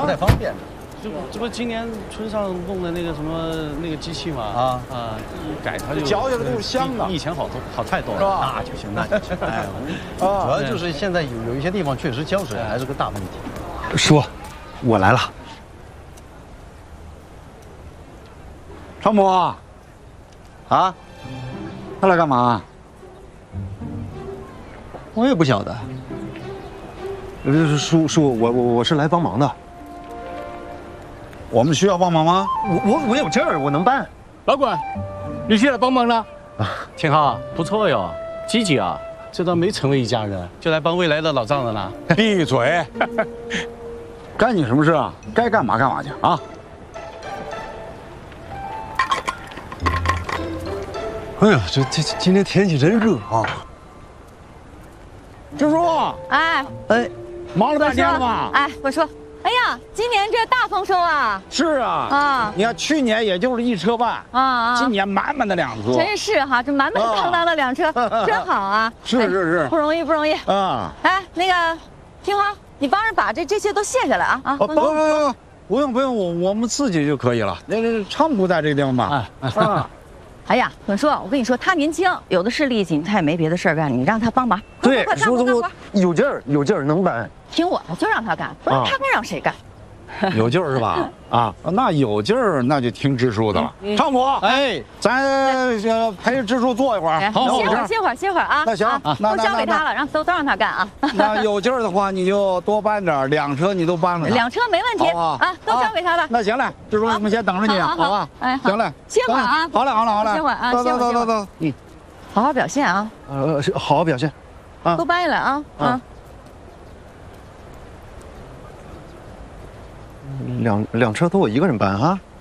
不太方便。 这不今年村上弄的那个什么那个机器嘛？一改它就嚼下来都是香的， 比以前好太多了。 是吧？ 那就行，那就行。哎，主要就是现在有一些地方确实浇水还是个大问题。 叔，我来了。 常某啊，他来干嘛？ 我也不晓得。叔，我是来帮忙的。 我们需要帮忙吗？ 我有证儿，我能办。 老管，你去来帮忙了？ 挺好，不错哟，积极啊！这倒没成为一家人，就来帮未来的老丈人了。 闭嘴！干你什么事啊？该干嘛干嘛去啊！ 哎呀，这今天天气真热啊！ 支书， 哎， 忙了半天了吧？ 哎，我说，哎呀，今年这大丰收啊！ 是啊，你看去年也就是1车半今年满满的2车， 真是哈，这满满当当的2车，真好啊！ 是， 不容易啊！ 哎，那个，听话，你帮着把这些都卸下来啊！ 不用，我们自己就可以了。那昌不在这个地方吧？ 哎呀，本叔，我跟你说，他年轻，有的是力气，他也没别的事儿干，你让他帮忙。 对， 快叔，我有劲儿，能办。 听我的，就让他干，不然他该让谁干？ 有劲儿是吧？那有劲儿，那就听支书的了。昌伯，咱陪支书坐一会儿，好， 歇会儿啊。 那行， 都交给他了，都让他干啊。 那有劲儿的话，你就多搬点，2车你都搬了。 2车没问题啊，都交给他了。 那行嘞，支书，我们先等着你，好吧？ 哎， 行嘞， 歇会儿啊。 好嘞， 歇会儿啊， 走， 好好表现啊。 好好表现， 都搬下来啊。 两车都我一个人搬哈。